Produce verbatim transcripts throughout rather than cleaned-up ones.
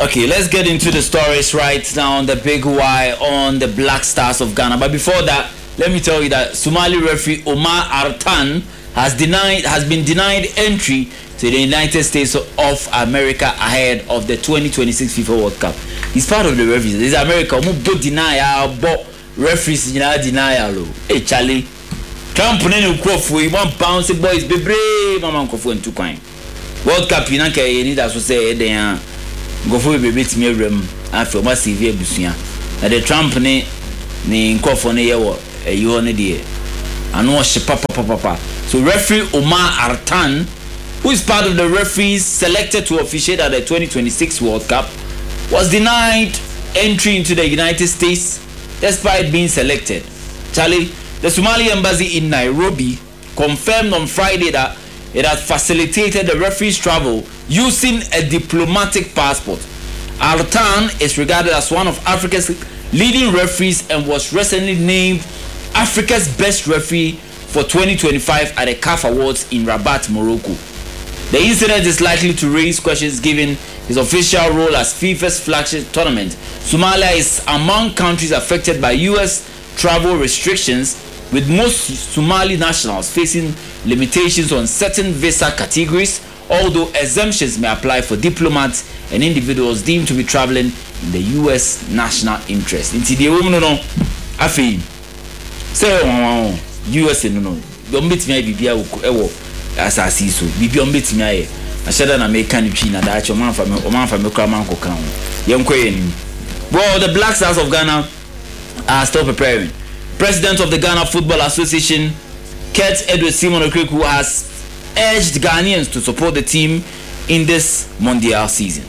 Okay, let's get into the stories right now on the Big Y on the Black Stars of Ghana. But before that, let me tell you that Somali referee Omar Artan has denied has been denied entry to the United States of America ahead of the twenty twenty-six FIFA World Cup. He's part of the referees. This is America. Who both deny but referees deny. Hey Charlie, Trump nene ukrofu one bounce boys bebre mama nkrofu ntu kwan. World Cup you know you need as say dey go for baby to me rem after my C V abusia na the Trump ne ne nkofo ne ye wo eyo ne de anu o papa papa papa. So referee Omar Artan, who is part of the referees selected to officiate at the twenty twenty-six World Cup, was denied entry into the United States despite being selected. Charlie, the Somali embassy in Nairobi confirmed on Friday that it has facilitated the referee's travel using a diplomatic passport. Artan is regarded as one of Africa's leading referees and was recently named Africa's best referee for twenty twenty-five at the C A F Awards in Rabat, Morocco. The incident is likely to raise questions given his official role as FIFA's flagship tournament. Somalia is among countries affected by U S travel restrictions, with most Somali nationals facing limitations on certain visa categories, although exemptions may apply for diplomats and individuals deemed to be traveling in the U S national interest. Inti the woman no afi say U S no no don't meet me bibia ewo asasi so bibia meet me aye ashada na make kan twi na da acho man fa me o man fa me kra man ko kan yenkoye ni. Well, the Black Stars of Ghana are still preparing. President of the Ghana Football Association, Kurt Edward Simon Okreku, has urged Ghanaians to support the team in this Mondial season.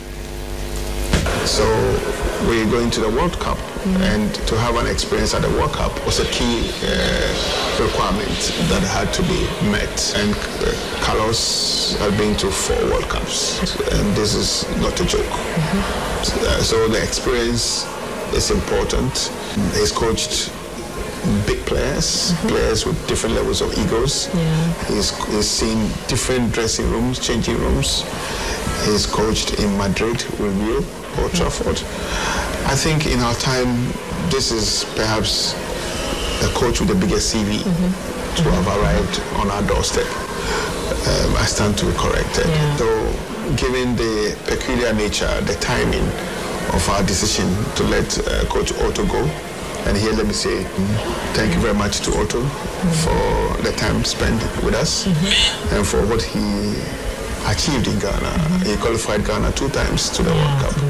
So we're going to the World Cup, mm-hmm. and to have an experience at the World Cup was a key uh, requirement that had to be met. And uh, Carlos has been to four World Cups, and this is not a joke. Mm-hmm. Uh, so the experience is important. He's coached big players, mm-hmm. players with different levels of egos. Yeah. He's, he's seen different dressing rooms, changing rooms. He's coached in Madrid with Rio, Old Trafford. I think in our time, this is perhaps the coach with the biggest C V mm-hmm. to have arrived on our doorstep. Um, I stand to be corrected. Yeah. Though, given the peculiar nature, the timing of our decision to let uh, Coach Otto go, and here let me say mm-hmm. thank you very much to Otto mm-hmm. for the time spent with us mm-hmm. and for what he achieved in Ghana. Mm-hmm. He qualified Ghana two times to the yeah, World Cup.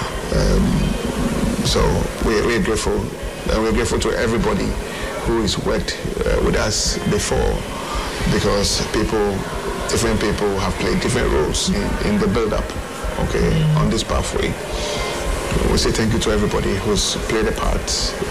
Um, so we're, we're grateful, and we're grateful to everybody who has worked uh, with us before, because people, different people have played different roles in, in the build-up, okay, mm-hmm. on this pathway. We say thank you to everybody who's played a part.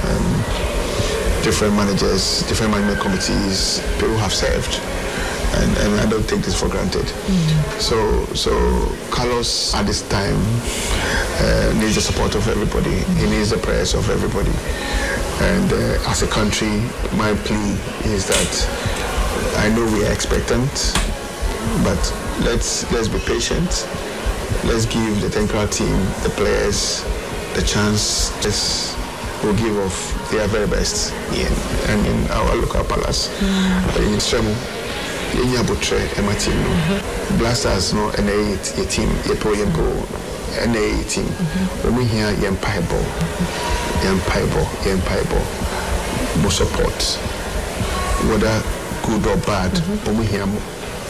Um, different managers, different management committees, people have served. And, and I don't take this for granted. Mm-hmm. So, so Carlos at this time uh, needs the support of everybody. Mm-hmm. He needs the prayers of everybody. And uh, as a country, my plea is that I know we are expectant, but let's let's be patient. Let's give the technical team, the players, the chance. Let's will give of their very best in and in our local palace. Mm-hmm. In Stremo. Yenya botre ema team no Blasters no N A team yepo yempo N A team omo hia yempaibo yempaibo yempaibo mo support whether good or bad omo hia mo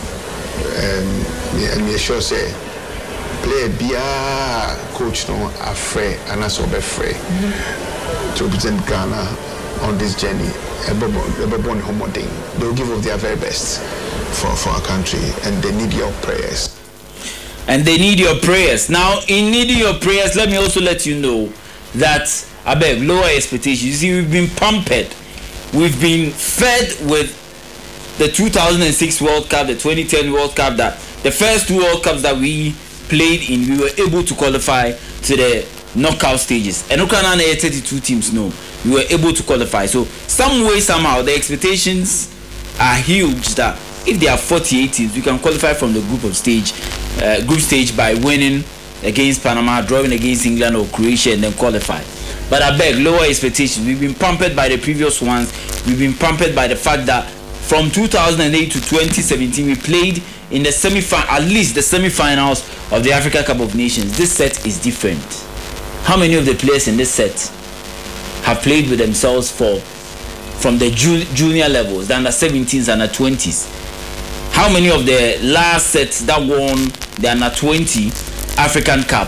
um and me sure say play bia coach no afre anaso be free to represent Ghana on this journey. Everyone homoding, they'll give of their very best for, for our country, and they need your prayers. And they need your prayers. Now, in needing your prayers, let me also let you know that I beg lower expectations. You see, we've been pampered, we've been fed with the two thousand six World Cup, the twenty ten World Cup, that the first two World Cups that we played in, we were able to qualify to the knockout stages. And Ukraine had thirty-two teams, no, we were able to qualify. So some way, somehow, the expectations are huge that if there are forty-eight teams, we can qualify from the group of stage, uh, group stage by winning against Panama, drawing against England or Croatia, and then qualify. But I beg, lower expectations. We've been pampered by the previous ones. We've been pampered by the fact that from two thousand eight to twenty seventeen, we played in the semi at least the semi-finals of the Africa Cup of Nations. This set is different. How many of the players in this set have played with themselves for from the ju- junior levels, the under seventeens and under twenties? How many of the last sets that won the under twenty African Cup